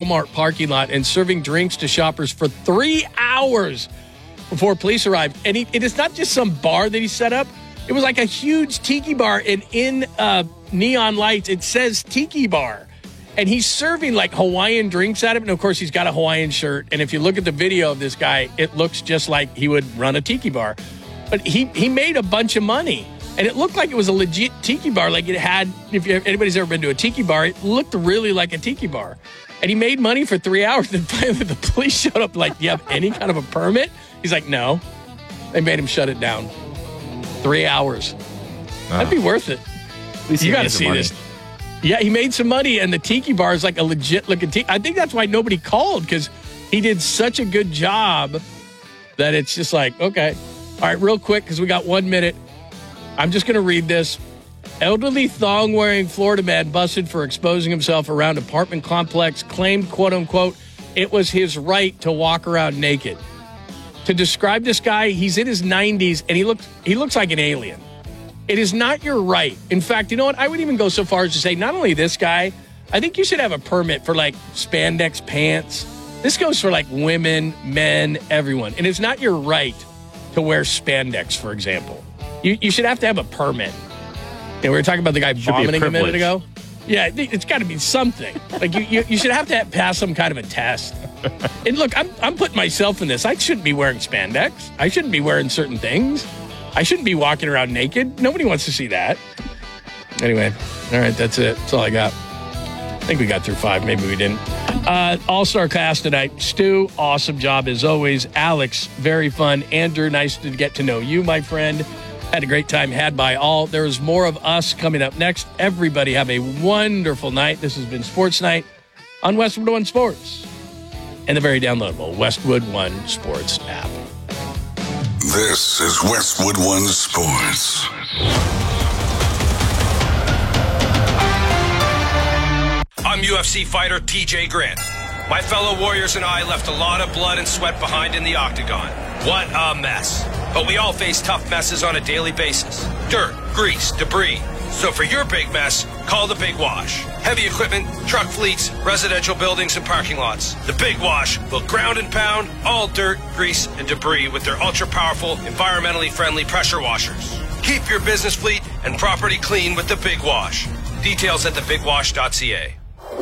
Walmart parking lot and serving drinks to shoppers for 3 hours before police arrived. And it is not just some bar that he set up. It was like a huge tiki bar, and in neon lights, it says tiki bar. And he's serving like Hawaiian drinks at him. And of course, he's got a Hawaiian shirt. And if you look at the video of this guy, it looks just like he would run a tiki bar. But he made a bunch of money. And it looked like it was a legit tiki bar. Like it had, if anybody's ever been to a tiki bar, it looked really like a tiki bar. And he made money for 3 hours. And finally, the police showed up like, do you have any kind of a permit? He's like, no. They made him shut it down. 3 hours. That'd be worth it. You got to see this. Yeah, he made some money, and the tiki bar is like a legit looking tiki. I think that's why nobody called, because he did such a good job that it's just like, okay. All right, real quick, because we got 1 minute. I'm just going to read this. Elderly thong-wearing Florida man busted for exposing himself around apartment complex claimed, quote-unquote, it was his right to walk around naked. To describe this guy, he's in his 90s, and he looks like an alien. It is not your right. In fact, you know what? I would even go so far as to say, not only this guy, I think you should have a permit for like spandex pants. This goes for like women, men, everyone. And it's not your right to wear spandex, for example. You should have to have a permit. And we were talking about the guy vomiting a minute ago. Yeah, it's got to be something. Like you should have to pass some kind of a test. And look, I'm putting myself in this. I shouldn't be wearing spandex. I shouldn't be wearing certain things. I shouldn't be walking around naked. Nobody wants to see that. Anyway, all right, that's it. That's all I got. I think we got through 5. Maybe we didn't. All-star cast tonight. Stu, awesome job as always. Alex, very fun. Andrew, nice to get to know you, my friend. Had a great time had by all. There is more of us coming up next. Everybody have a wonderful night. This has been Sports Night on Westwood One Sports and the very downloadable Westwood One Sports app. This is Westwood One Sports. I'm UFC fighter TJ Grant. My fellow warriors and I left a lot of blood and sweat behind in the octagon. What a mess. But we all face tough messes on a daily basis. Dirt, grease, debris. So for your big mess, call the Big Wash. Heavy equipment, truck fleets, residential buildings, and parking lots. The Big Wash will ground and pound all dirt, grease, and debris with their ultra-powerful, environmentally friendly pressure washers. Keep your business fleet and property clean with the Big Wash. Details at thebigwash.ca.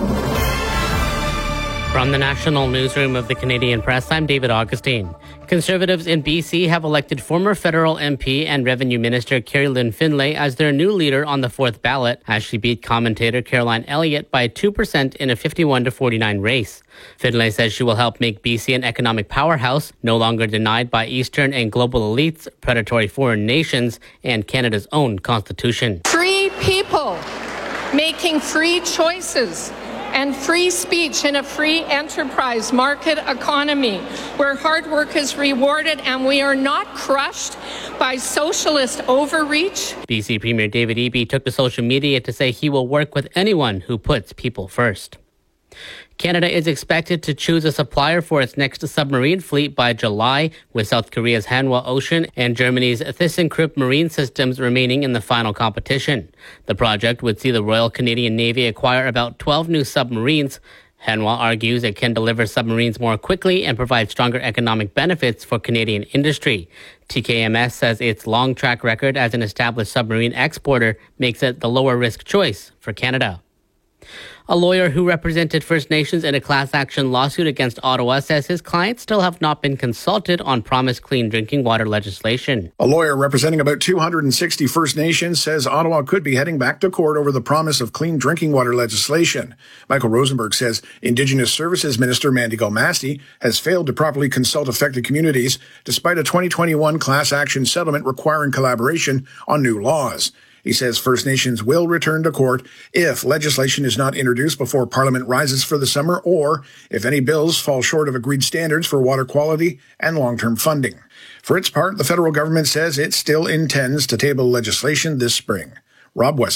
From the National Newsroom of the Canadian Press, I'm David Augustine. Conservatives in BC have elected former federal MP and Revenue Minister Carrie Lynn Finlay as their new leader on the fourth ballot, as she beat commentator Caroline Elliott by 2% in a 51-49 race. Finlay says she will help make BC an economic powerhouse, no longer denied by Eastern and global elites, predatory foreign nations, and Canada's own constitution. Free people making free choices and free speech in a free enterprise market economy where hard work is rewarded and we are not crushed by socialist overreach. BC Premier David Eby took to social media to say he will work with anyone who puts people first. Canada is expected to choose a supplier for its next submarine fleet by July, with South Korea's Hanwha Ocean and Germany's ThyssenKrupp Marine Systems remaining in the final competition. The project would see the Royal Canadian Navy acquire about 12 new submarines. Hanwha argues it can deliver submarines more quickly and provide stronger economic benefits for Canadian industry. TKMS says its long track record as an established submarine exporter makes it the lower risk choice for Canada. A lawyer who represented First Nations in a class action lawsuit against Ottawa says his clients still have not been consulted on promised clean drinking water legislation. A lawyer representing about 260 First Nations says Ottawa could be heading back to court over the promise of clean drinking water legislation. Michael Rosenberg says Indigenous Services Minister Mandy Galmasti has failed to properly consult affected communities despite a 2021 class action settlement requiring collaboration on new laws. He says First Nations will return to court if legislation is not introduced before Parliament rises for the summer or if any bills fall short of agreed standards for water quality and long-term funding. For its part, the federal government says it still intends to table legislation this spring. Rob Westgate,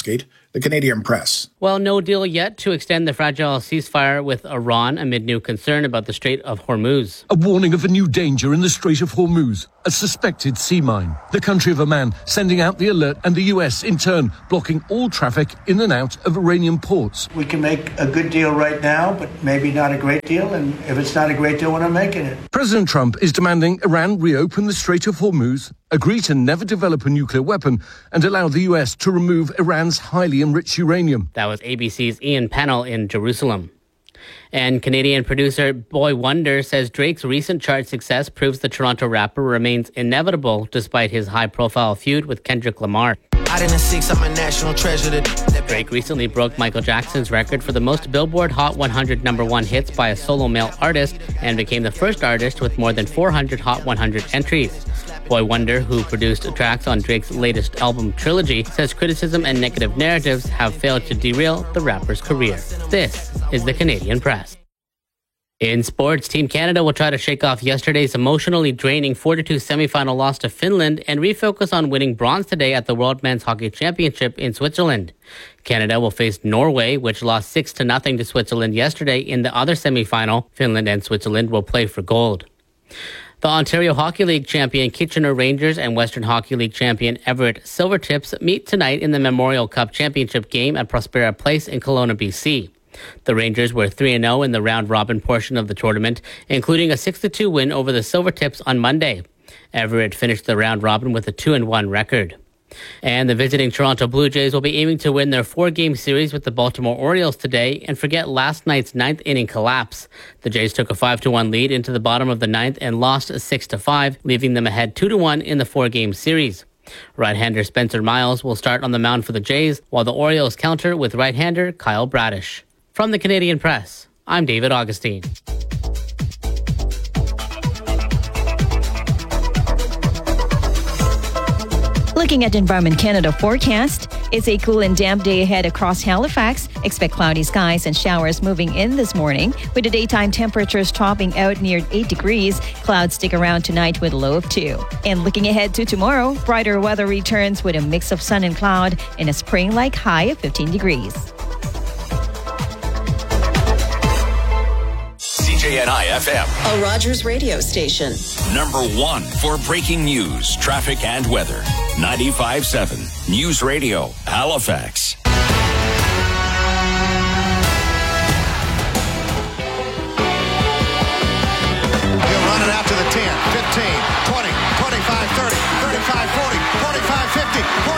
the Canadian Press. Well, no deal yet to extend the fragile ceasefire with Iran amid new concern about the Strait of Hormuz. A warning of a new danger in the Strait of Hormuz, a suspected sea mine. The country of Oman sending out the alert, and the US in turn blocking all traffic in and out of Iranian ports. We can make a good deal right now, but maybe not a great deal, and if it's not a great deal, we're not making it. President Trump is demanding Iran reopen the Strait of Hormuz, agree to never develop a nuclear weapon, and allow the US to remove Iran's highly enriched uranium. That was ABC's Ian Pennell in Jerusalem. And Canadian producer Boy Wonder says Drake's recent chart success proves the Toronto rapper remains inevitable despite his high-profile feud with Kendrick Lamar. Out in the six, I'm a national treasure. Drake recently broke Michael Jackson's record for the most Billboard Hot 100 #1 hits by a solo male artist and became the first artist with more than 400 Hot 100 entries. Boy Wonder, who produced tracks on Drake's latest album Trilogy, says criticism and negative narratives have failed to derail the rapper's career. This is the Canadian Press. In sports, Team Canada will try to shake off yesterday's emotionally draining 4-2 semifinal loss to Finland and refocus on winning bronze today at the World Men's Hockey Championship in Switzerland. Canada will face Norway, which lost 6-0 to Switzerland yesterday in the other semifinal. Finland and Switzerland will play for gold. The Ontario Hockey League champion Kitchener Rangers and Western Hockey League champion Everett Silvertips meet tonight in the Memorial Cup Championship game at Prospera Place in Kelowna, BC. The Rangers were 3-0 in the round-robin portion of the tournament, including a 6-2 win over the Silvertips on Monday. Everett finished the round-robin with a 2-1 record. And the visiting Toronto Blue Jays will be aiming to win their 4-game series with the Baltimore Orioles today and forget last night's ninth-inning collapse. The Jays took a 5-1 lead into the bottom of the ninth and lost 6-5, leaving them ahead 2-1 in the 4-game series. Right-hander Spencer Miles will start on the mound for the Jays, while the Orioles counter with right-hander Kyle Bradish. From the Canadian Press, I'm David Augustine. Looking at Environment Canada forecast, it's a cool and damp day ahead across Halifax. Expect cloudy skies and showers moving in this morning, with the daytime temperatures topping out near 8 degrees. Clouds stick around tonight with a low of 2. And looking ahead to tomorrow, brighter weather returns with a mix of sun and cloud and a spring-like high of 15 degrees. CJNI FM, a Rogers radio station. #1 for breaking news, traffic, and weather. 95.7 News Radio, Halifax. He'll run it out to the 10, 15, 20, 25, 30, 35, 40, 45, 50,